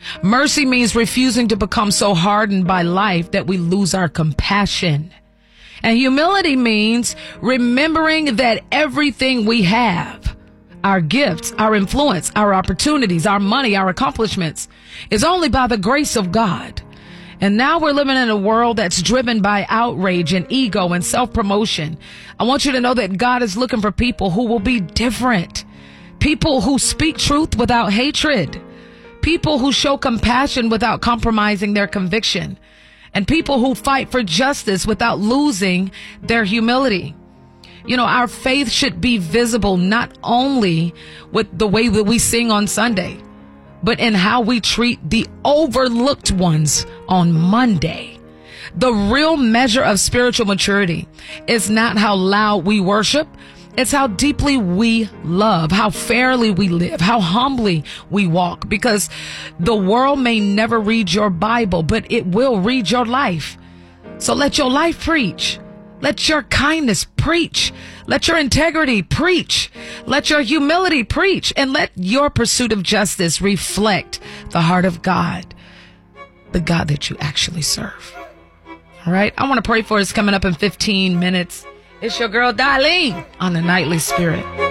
Mercy means refusing to become so hardened by life that we lose our compassion. And humility means remembering that everything we have, our gifts, our influence, our opportunities, our money, our accomplishments, is only by the grace of God. And now we're living in a world that's driven by outrage and ego and self-promotion. I want you to know that God is looking for people who will be different. People who speak truth without hatred. People who show compassion without compromising their conviction. And people who fight for justice without losing their humility. You know, our faith should be visible not only with the way that we sing on Sunday, but in how we treat the overlooked ones on Monday. The real measure of spiritual maturity is not how loud we worship. It's how deeply we love, how fairly we live, how humbly we walk, because the world may never read your Bible, but it will read your life. So let your life preach. Let your kindness preach. Let your integrity preach. Let your humility preach. And let your pursuit of justice reflect the heart of God, the God that you actually serve. All right. I want to pray for us coming up in 15 minutes. It's your girl, Darlene, on the Nightly Spirit.